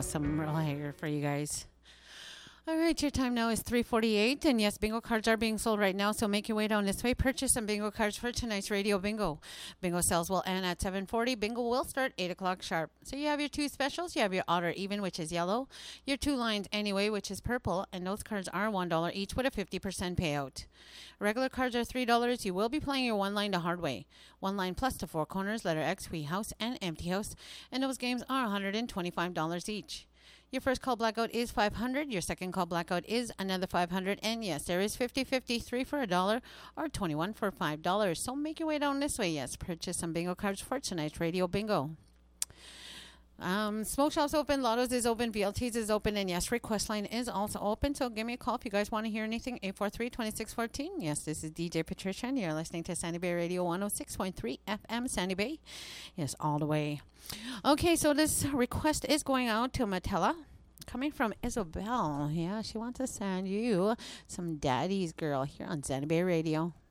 some real hair for you guys. All right, your time now is 3:48, and yes, bingo cards are being sold right now, so make your way down this way. Purchase some bingo cards for tonight's radio bingo. Bingo sales will end at 7:40. Bingo will start 8 o'clock sharp. So you have your two specials. You have your odd or even, which is yellow, your two lines anyway, which is purple, and those cards are $1 each with a 50% payout. Regular cards are $3. You will be playing your one line the hard way. One line plus the four corners, letter X, Wheel House, and Empty House, and those games are $125 each. Your first call blackout is $500. Your second call blackout is another $500. And yes, there is 50-50, 3 for $1 or 21 for $5. So make your way down this way. Yes, purchase some bingo cards for tonight's radio bingo. Smoke shop's open, Lotto's is open, VLT's is open, and yes, request line is also open. So give me a call if you guys want to hear anything. 843-2614. Yes, this is DJ Patricia, and you're listening to Sandy Bay Radio 106.3 FM, Sandy Bay. Yes, all the way. Okay, so this request is going out to Matella, coming from Isabel. Yeah, she wants to send you some Daddy's Girl here on Sandy Bay Radio.